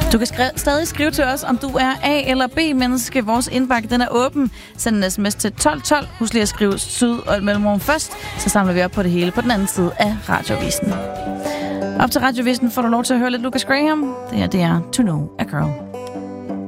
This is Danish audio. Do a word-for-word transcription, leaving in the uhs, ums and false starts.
Du kan skri- stadig skrive til os, om du er A- eller B-menneske. Vores indbakke, den er åben. Send en sms til tolv tolv. Husk lige at skrive syd og et mellemrum først. Så samler vi op på det hele på den anden side af Radiovisen. Op til Radiovisen får du lov til at høre lidt Lucas Graham. Det her, det er To Know a Girl.